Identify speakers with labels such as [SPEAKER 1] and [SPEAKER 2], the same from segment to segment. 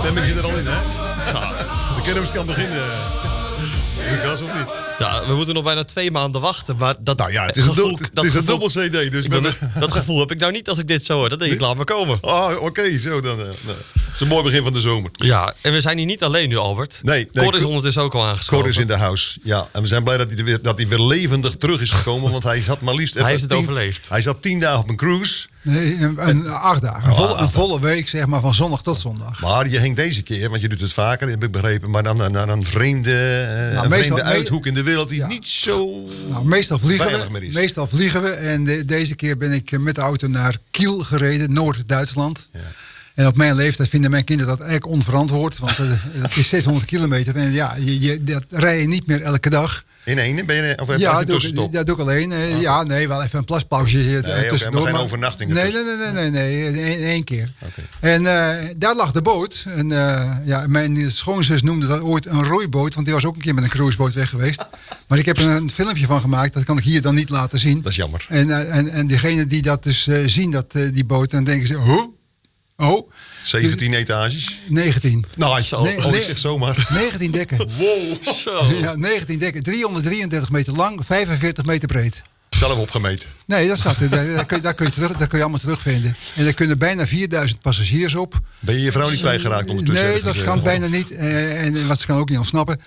[SPEAKER 1] stemming zit er al in, hè? De kermis kan beginnen. Lucas, of niet?
[SPEAKER 2] Ja, we moeten nog bijna 2 maanden wachten. Maar dat
[SPEAKER 1] Nou ja, het is een dubbel CD. Dus
[SPEAKER 2] dat gevoel heb ik nou niet als ik dit zo hoor. Dat denk ik, laat maar komen.
[SPEAKER 1] Oké, zo dan. Dat is een mooi begin van de zomer.
[SPEAKER 2] Ja, en we zijn hier niet alleen nu, Albert.
[SPEAKER 1] Nee,
[SPEAKER 2] Cor is ondertussen ook al aangeschoven.
[SPEAKER 1] Cor is in de house, ja. En we zijn blij dat hij weer levendig terug is gekomen. Want hij zat maar liefst...
[SPEAKER 2] Hij heeft het overleefd.
[SPEAKER 1] Hij zat 10 dagen op een cruise.
[SPEAKER 3] Nee, 8 dagen. Een volle week, zeg maar, van zondag tot zondag.
[SPEAKER 1] Maar je ging deze keer, want je doet het vaker, heb ik begrepen, maar dan naar een vreemde uithoek in de wereld die niet zo
[SPEAKER 3] meestal
[SPEAKER 1] veilig meer is.
[SPEAKER 3] Meestal vliegen we. En deze keer ben ik met de auto naar Kiel gereden, Noord-Duitsland. Ja. En op mijn leeftijd vinden mijn kinderen dat eigenlijk onverantwoord. Want dat is 600 kilometer. En ja, dat rij je niet meer elke dag.
[SPEAKER 1] In één? Ben je, of heb je een tussenstop?
[SPEAKER 3] Dat doe ik alleen. Ja, nee, wel even een plaspauzje tussendoor.
[SPEAKER 1] Maar geen overnachting?
[SPEAKER 3] Nee, in 1 keer. Okay. En daar lag de boot. En mijn schoonzus noemde dat ooit een roeiboot. Want die was ook een keer met een cruiseboot weg geweest. Maar ik heb er een filmpje van gemaakt. Dat kan ik hier dan niet laten zien.
[SPEAKER 1] Dat is jammer.
[SPEAKER 3] En diegenen die dat dus zien, die boot, dan denken ze... Oh.
[SPEAKER 1] 17 etages?
[SPEAKER 3] 19.
[SPEAKER 1] Nou, ik zeg zomaar.
[SPEAKER 3] 19 dekken.
[SPEAKER 1] Wow.
[SPEAKER 2] Zo.
[SPEAKER 3] Ja, 19 dekken. 333 meter lang, 45 meter breed.
[SPEAKER 1] Zelf opgemeten? Nee,
[SPEAKER 3] dat staat er. Daar kun je allemaal terugvinden. En er kunnen bijna 4000 passagiers op.
[SPEAKER 1] Ben je vrouw niet kwijtgeraakt ondertussen?
[SPEAKER 3] Nee, dat kan bijna niet. En wat ze kan ook niet ontsnappen.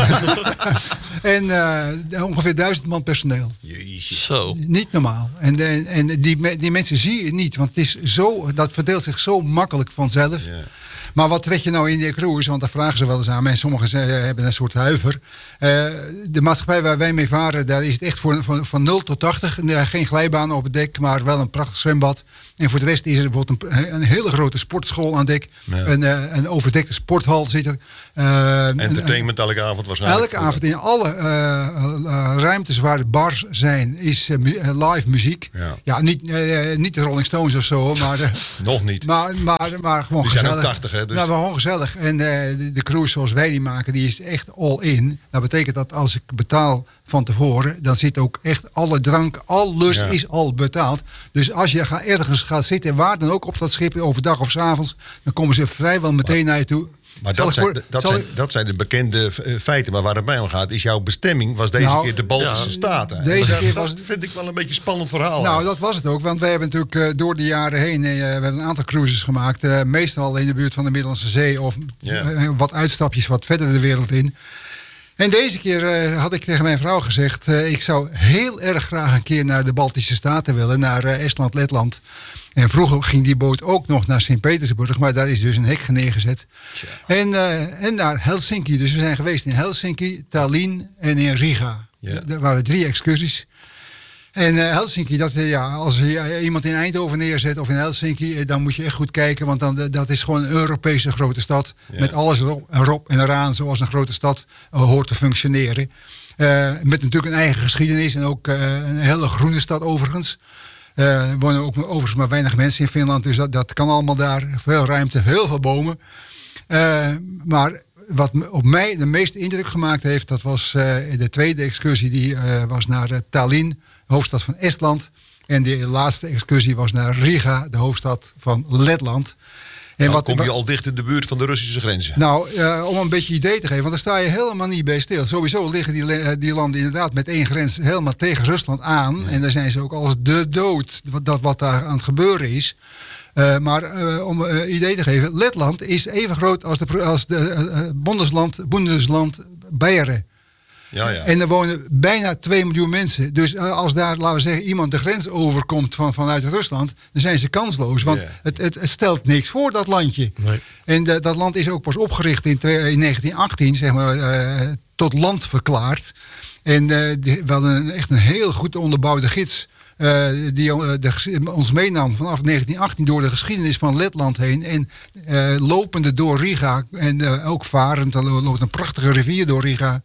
[SPEAKER 3] En ongeveer 1000 man personeel.
[SPEAKER 1] Jezus.
[SPEAKER 2] Zo.
[SPEAKER 3] Niet normaal. En die mensen zie je niet. Want het is zo, dat verdeelt zich zo makkelijk vanzelf. Ja. Maar wat trek je nou in die cruise? Want daar vragen ze wel eens aan. En sommigen hebben een soort huiver. De maatschappij waar wij mee varen, daar is het echt van 0 tot 80. Geen glijbanen op het dek, maar wel een prachtig zwembad. En voor de rest is er bijvoorbeeld een hele grote sportschool aan dek. Ja. Een overdekte sporthal zit er.
[SPEAKER 1] Entertainment elke avond waarschijnlijk.
[SPEAKER 3] Elke avond in alle ruimtes waar de bars zijn, is live muziek. Ja, ja niet de Rolling Stones of zo. Maar,
[SPEAKER 1] nog niet.
[SPEAKER 3] Maar gewoon
[SPEAKER 1] die
[SPEAKER 3] gezellig.
[SPEAKER 1] Zijn ook 80, hè? Dus...
[SPEAKER 3] Nou, maar gewoon gezellig. En de cruise zoals wij die maken, die is echt all in. Dat betekent dat als ik betaal van tevoren, dan zit ook echt alle drank, alles is al betaald. Dus als je ergens gaat zitten, waar dan ook op dat schip, overdag of 's avonds, dan komen ze vrijwel meteen naar je toe.
[SPEAKER 1] Maar dat zijn de bekende feiten. Maar waar het mij om gaat, is jouw bestemming was deze keer de Baltische Staten. Dat vind ik wel een beetje een spannend verhaal.
[SPEAKER 3] Nou, dat was het ook. Want wij hebben natuurlijk door de jaren heen we hebben een aantal cruises gemaakt. Meestal in de buurt van de Middellandse Zee of wat uitstapjes wat verder de wereld in. En deze keer had ik tegen mijn vrouw gezegd, ik zou heel erg graag een keer naar de Baltische Staten willen, naar Estland, Letland. En vroeger ging die boot ook nog naar Sint-Petersburg, maar daar is dus een hek neergezet. En naar Helsinki. Dus we zijn geweest in Helsinki, Tallinn en in Riga. Er waren 3 excursies. En Helsinki, als je iemand in Eindhoven neerzet of in Helsinki, dan moet je echt goed kijken. Want dat is gewoon een Europese grote stad. Ja. Met alles erop en eraan, zoals een grote stad hoort te functioneren. Met natuurlijk een eigen geschiedenis en ook een hele groene stad overigens. Er wonen ook overigens maar weinig mensen in Finland, dus dat kan allemaal daar. Veel ruimte, heel veel bomen. Maar wat op mij de meeste indruk gemaakt heeft, dat was de tweede excursie. Die was naar Tallinn, hoofdstad van Estland. En de laatste excursie was naar Riga, de hoofdstad van Letland. En
[SPEAKER 1] nou, kom je al dicht in de buurt van de Russische grenzen?
[SPEAKER 3] Nou, om een beetje idee te geven, want daar sta je helemaal niet bij stil. Sowieso liggen die landen inderdaad met 1 grens helemaal tegen Rusland aan. Ja. En daar zijn ze ook als de dood, wat daar aan het gebeuren is. Maar om een idee te geven, Letland is even groot als de Bundesland Beieren. Ja. En er wonen bijna 2 miljoen mensen. Dus als daar, laten we zeggen, iemand de grens overkomt vanuit Rusland, dan zijn ze kansloos. Want het stelt niks voor, dat landje. Nee. En dat land is ook pas opgericht in 1918, zeg maar, tot land verklaard. En we hadden echt een heel goed onderbouwde gids die ons meenam vanaf 1918 door de geschiedenis van Letland heen. En lopende door Riga en ook varend, er loopt een prachtige rivier door Riga.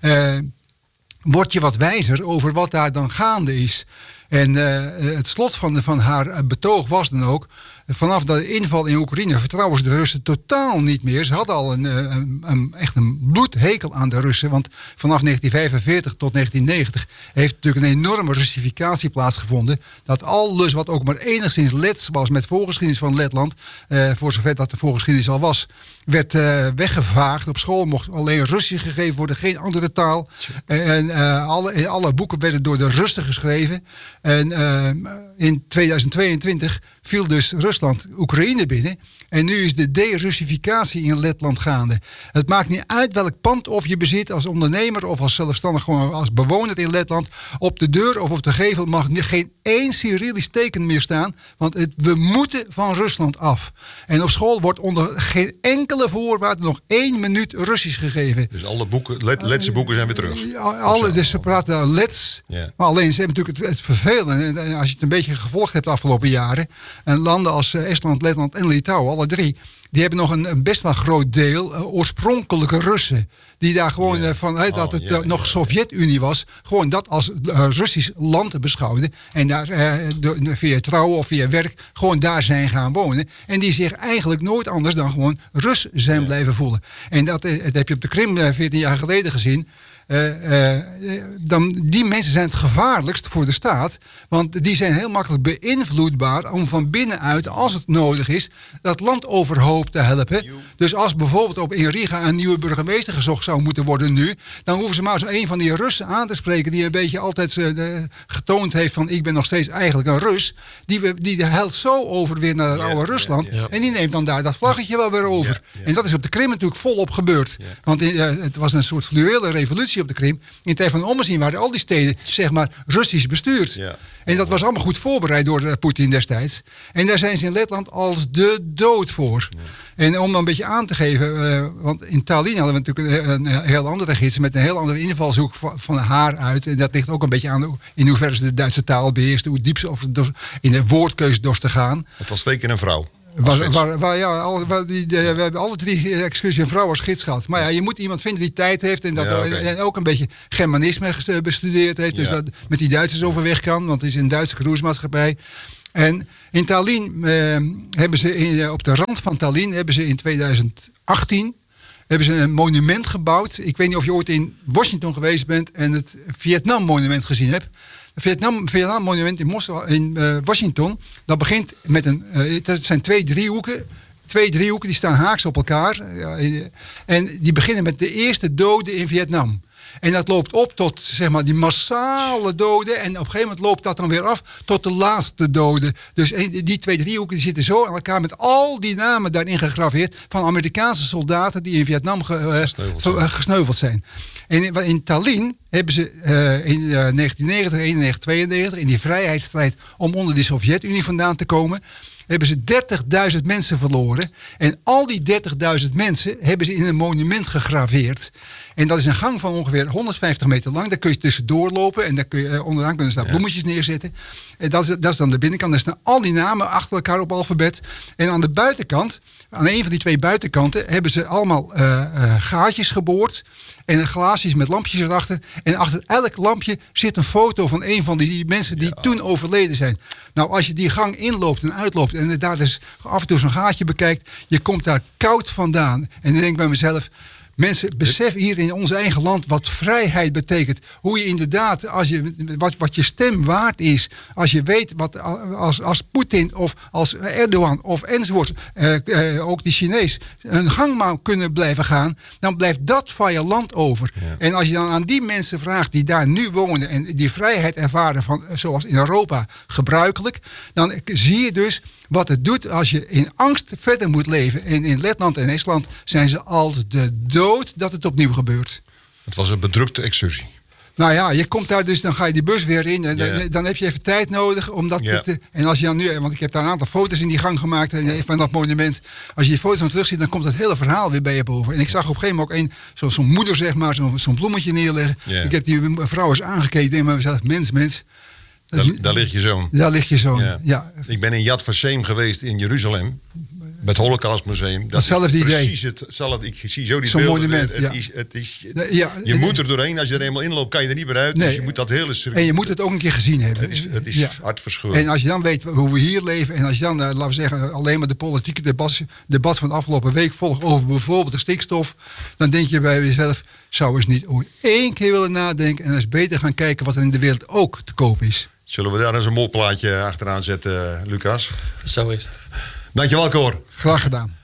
[SPEAKER 3] Word je wat wijzer over wat daar dan gaande is. En het slot van haar betoog was dan ook, vanaf de inval in Oekraïne vertrouwen ze de Russen totaal niet meer. Ze hadden al echt een bloedhekel aan de Russen. Want vanaf 1945 tot 1990 heeft natuurlijk een enorme Russificatie plaatsgevonden. Dat alles wat ook maar enigszins Lets was met voorgeschiedenis van Letland, voor zover dat de voorgeschiedenis al was, werd weggevaagd. Op school mocht alleen Russisch gegeven worden, geen andere taal. En alle boeken werden door de Russen geschreven. En in 2022 viel dus Rusland Oekraïne binnen. En nu is de de-Russificatie in Letland gaande. Het maakt niet uit welk pand of je bezit als ondernemer of als zelfstandig, gewoon als bewoner in Letland. Op de deur of op de gevel mag geen één Cyrillisch teken meer staan. Want we moeten van Rusland af. En op school wordt onder geen enkele voorwaarde nog 1 minuut Russisch gegeven.
[SPEAKER 1] Dus alle boeken, Letse boeken zijn weer terug?
[SPEAKER 3] Dus ze praten Lets. Yeah. Maar alleen, ze hebben natuurlijk het vervelende. En als je het een beetje gevolgd hebt de afgelopen jaren. En landen als Estland, Letland en Litouwen, alle 3... die hebben nog een best wel groot deel oorspronkelijke Russen. Die daar gewoon vanuit dat het nog Sovjet-Unie was, gewoon dat als Russisch land beschouwden. En daar via trouwen of via werk gewoon daar zijn gaan wonen. En die zich eigenlijk nooit anders dan gewoon Rus zijn blijven voelen. En dat heb je op de Krim 14 jaar geleden gezien. Die mensen zijn het gevaarlijkst voor de staat. Want die zijn heel makkelijk beïnvloedbaar om van binnenuit, als het nodig is, dat land overhoop te helpen. Dus als bijvoorbeeld in Riga een nieuwe burgemeester gezocht zou moeten worden nu, dan hoeven ze maar zo een van die Russen aan te spreken die een beetje altijd getoond heeft van ik ben nog steeds eigenlijk een Rus. Die helpt zo over weer naar het oude Rusland. En die neemt dan daar dat vlaggetje wel weer over. En dat is op de Krim natuurlijk volop gebeurd. Want het was een soort fluwele revolutie op de Krim. In de tijd van ommezien waren al die steden, zeg maar, Russisch bestuurd. Ja. En dat was allemaal goed voorbereid door Poetin destijds. En daar zijn ze in Letland als de dood voor. Ja. En om dan een beetje aan te geven, want in Tallinn hadden we natuurlijk een heel andere gids met een heel andere invalshoek van haar uit. En dat ligt ook een beetje aan in hoeverre ze de Duitse taal beheersten, hoe diep ze in de woordkeus dorst te gaan.
[SPEAKER 1] Het was 2 keer een vrouw.
[SPEAKER 3] We hebben alle 3 excursie en vrouw als gids gehad. Maar ja, je moet iemand vinden die tijd heeft en ook een beetje Germanisme bestudeerd heeft. Dus dat met die Duitsers overweg kan, want het is een Duitse cruisemaatschappij. En in Tallinn hebben ze op de rand van Tallinn hebben ze in 2018 een monument gebouwd. Ik weet niet of je ooit in Washington geweest bent en het Vietnam-monument gezien hebt. Het Vietnam-monument in Washington, dat begint met het zijn 2 driehoeken. 2 driehoeken die staan haaks op elkaar. En die beginnen met de eerste doden in Vietnam. En dat loopt op tot, zeg maar, die massale doden. En op een gegeven moment loopt dat dan weer af tot de laatste doden. Dus die 2 driehoeken die zitten zo aan elkaar met al die namen daarin gegraveerd van Amerikaanse soldaten die in Vietnam gesneuveld zijn. En in Tallinn hebben ze in 1990, 91, 92 in die vrijheidsstrijd om onder de Sovjet-Unie vandaan te komen, hebben ze 30.000 mensen verloren. En al die 30.000 mensen hebben ze in een monument gegraveerd. En dat is een gang van ongeveer 150 meter lang. Daar kun je tussendoor lopen en daar kun je, onderaan kunnen staan bloemetjes neerzetten. En dat is dan de binnenkant. Daar staan al die namen achter elkaar op alfabet. En aan de buitenkant, aan een van die 2 buitenkanten, hebben ze allemaal gaatjes geboord. En glaasjes met lampjes erachter. En achter elk lampje zit een foto van een van die mensen die toen overleden zijn. Nou, als je die gang inloopt en uitloopt en daar dus af en toe zo'n gaatje bekijkt, je komt daar koud vandaan. En dan denk ik bij mezelf, mensen, besef hier in ons eigen land wat vrijheid betekent. Hoe je inderdaad, wat je stem waard is. Als je weet wat als Poetin of als Erdogan of enzovoort, ook die Chinees, een gang kunnen blijven gaan, dan blijft dat van je land over. Ja. En als je dan aan die mensen vraagt die daar nu wonen en die vrijheid ervaren van, zoals in Europa gebruikelijk, dan zie je dus wat het doet als je in angst verder moet leven. En in Letland en Estland zijn ze als de dood dat het opnieuw gebeurt.
[SPEAKER 1] Het was een bedrukte excursie.
[SPEAKER 3] Nou ja, je komt daar dus, dan ga je die bus weer in. En dan heb je even tijd nodig om dat en als je dan nu, want ik heb daar een aantal foto's in die gang gemaakt van dat monument. Als je die foto's dan terugziet, dan komt het hele verhaal weer bij je boven. En ik zag op een gegeven moment ook zo'n moeder, zeg maar, zo'n bloemetje neerleggen. Ja. Ik heb die vrouw eens aangekeken en mezelf, mens.
[SPEAKER 1] Daar ligt je zoon.
[SPEAKER 3] Daar ligt je zoon, ja.
[SPEAKER 1] Ik ben in Yad Vashem geweest in Jeruzalem. Met het Holocaustmuseum.
[SPEAKER 3] Datzelfde idee.
[SPEAKER 1] Precies hetzelfde. Ik zie zo die
[SPEAKER 3] Zo'n
[SPEAKER 1] beelden.
[SPEAKER 3] monument,
[SPEAKER 1] Je moet er doorheen. Als je er eenmaal inloopt, kan je er niet meer uit.
[SPEAKER 3] Nee.
[SPEAKER 1] Dus je moet dat hele circuit...
[SPEAKER 3] En je moet het ook een keer gezien hebben.
[SPEAKER 1] Het is hartverscheurend.
[SPEAKER 3] En als je dan weet hoe we hier leven... en als je dan, laten we zeggen... alleen maar de politieke debat van de afgelopen week volgt... over bijvoorbeeld de stikstof... dan denk je bij jezelf... zou eens niet ooit 1 keer willen nadenken... en eens beter gaan kijken wat er in de wereld ook te koop is.
[SPEAKER 1] Zullen we daar eens een mooi plaatje achteraan zetten, Lucas?
[SPEAKER 2] Zo is het.
[SPEAKER 1] Dankjewel, Cor.
[SPEAKER 3] Graag gedaan.